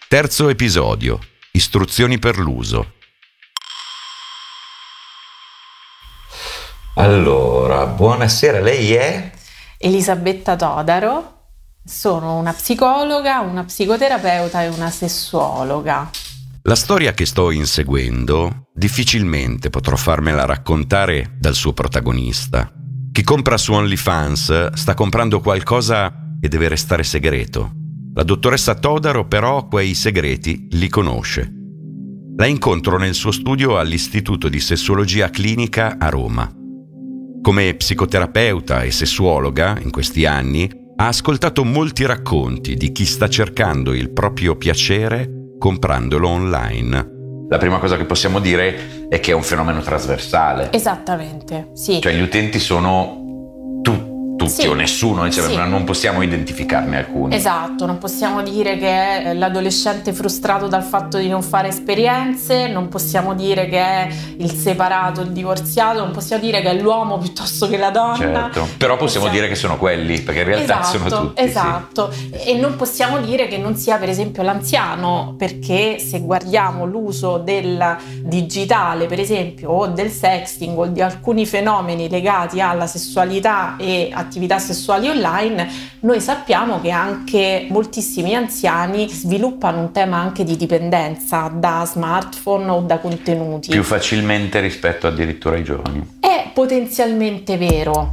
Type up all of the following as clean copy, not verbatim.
Terzo episodio. Istruzioni per l'uso. Allora, buonasera, lei è? Elisabetta Todaro, sono una psicologa, una psicoterapeuta e una sessuologa. La storia che sto inseguendo difficilmente potrò farmela raccontare dal suo protagonista. Chi compra su OnlyFans sta comprando qualcosa che deve restare segreto. La dottoressa Todaro però quei segreti li conosce. La incontro nel suo studio all'Istituto di Sessuologia Clinica a Roma. Come psicoterapeuta e sessuologa, in questi anni, ha ascoltato molti racconti di chi sta cercando il proprio piacere comprandolo online. La prima cosa che possiamo dire è che è un fenomeno trasversale. Esattamente, sì. Cioè gli utenti sono tutti Sì. o nessuno, Sì. non possiamo identificarne alcuni. Esatto, non possiamo dire che è l'adolescente frustrato dal fatto di non fare esperienze, non possiamo dire che è il separato, il divorziato, non possiamo dire che è l'uomo piuttosto che la donna. Certo, però possiamo dire che sono quelli, perché in realtà sono tutti. Esatto, sì. E non possiamo dire che non sia per esempio l'anziano, perché se guardiamo l'uso del digitale per esempio o del sexting o di alcuni fenomeni legati alla sessualità e attività sessuali online, noi sappiamo che anche moltissimi anziani sviluppano un tema anche di dipendenza da smartphone o da contenuti. Più facilmente rispetto addirittura ai giovani. È potenzialmente vero.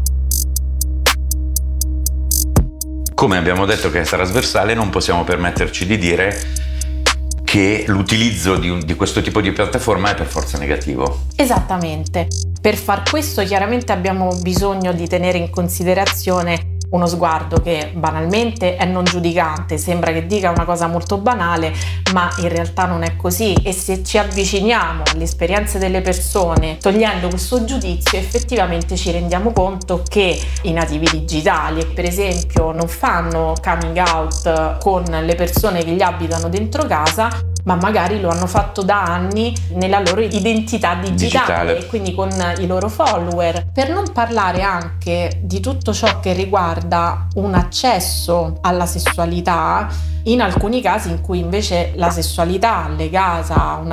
Come abbiamo detto che è trasversale, non possiamo permetterci di dire che l'utilizzo di questo tipo di piattaforma è per forza negativo. Esattamente. Per far questo chiaramente abbiamo bisogno di tenere in considerazione uno sguardo che banalmente è non giudicante, sembra che dica una cosa molto banale, ma in realtà non è così, e se ci avviciniamo alle esperienze delle persone togliendo questo giudizio, effettivamente ci rendiamo conto che i nativi digitali, per esempio, non fanno coming out con le persone che gli abitano dentro casa, ma magari lo hanno fatto da anni nella loro identità digitale e quindi con i loro follower. Per non parlare anche di tutto ciò che riguarda un accesso alla sessualità, in alcuni casi in cui invece la sessualità legata a una